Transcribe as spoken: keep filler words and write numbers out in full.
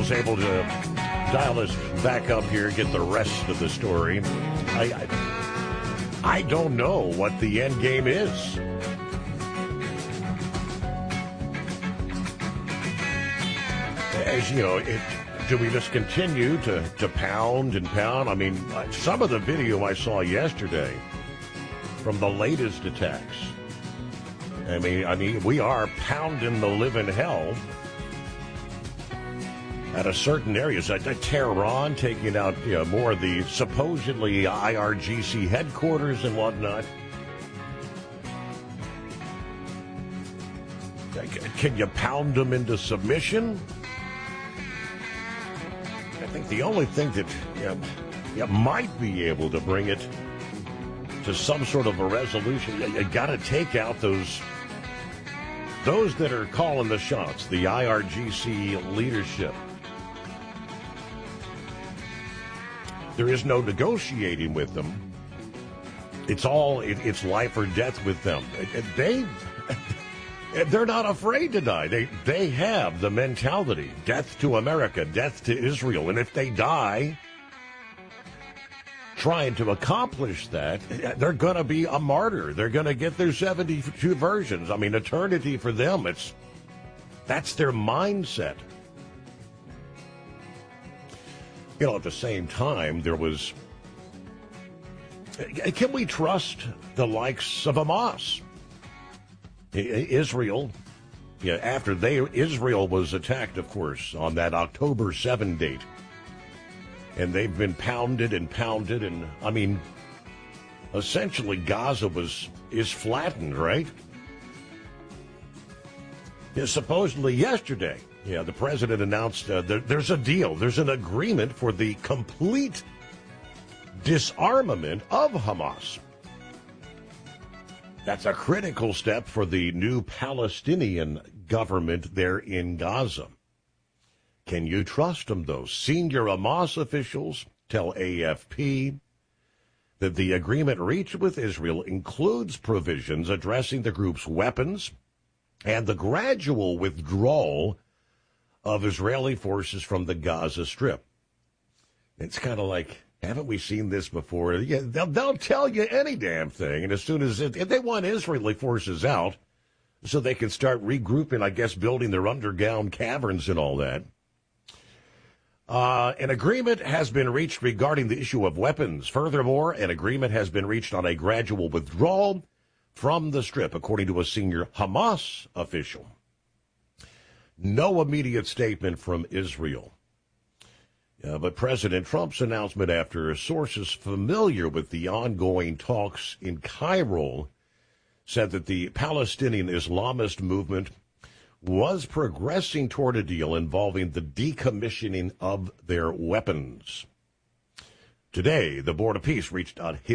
was able to dial us back up here, get the rest of the story. I, I, I don't know what the end game is. As you know, it, do we just continue to, to pound and pound? I mean, some of the video I saw yesterday from the latest attacks. I mean, I mean, we are pounding the living hell at a certain areas. At Tehran, taking out you know, more of the supposedly I R G C headquarters and whatnot. Can you pound them into submission? I think the only thing that you know, you might be able to bring it to some sort of a resolution, you, you got to take out those those that are calling the shots, the I R G C leadership. There is no negotiating with them. It's all it, it's life or death with them. They. They're not afraid to die. They they have the mentality, death to America, death to Israel. And if they die trying to accomplish that, they're going to be a martyr. They're going to get their seventy-two versions. I mean, eternity for them, it's that's their mindset. You know, at the same time, there was, can we trust the likes of Hamas? Israel, yeah, after they Israel was attacked, of course, on that October seventh date. And they've been pounded and pounded, and, I mean, essentially Gaza was is flattened, right? Yeah, supposedly yesterday, yeah, the president announced uh, there, there's a deal, there's an agreement for the complete disarmament of Hamas. That's a critical step for the new Palestinian government there in Gaza. Can you trust them, though? Senior Hamas officials tell A F P that the agreement reached with Israel includes provisions addressing the group's weapons and the gradual withdrawal of Israeli forces from the Gaza Strip. It's kind of like, haven't we seen this before? Yeah, they'll, they'll tell you any damn thing. And as soon as it, if they want Israeli forces out so they can start regrouping, I guess, building their underground caverns and all that. Uh, an agreement has been reached regarding the issue of weapons. Furthermore, an agreement has been reached on a gradual withdrawal from the Strip, according to a senior Hamas official. No immediate statement from Israel. Uh, but President Trump's announcement after sources familiar with the ongoing talks in Cairo said that the Palestinian Islamist movement was progressing toward a deal involving the decommissioning of their weapons. Today, the Board of Peace reached out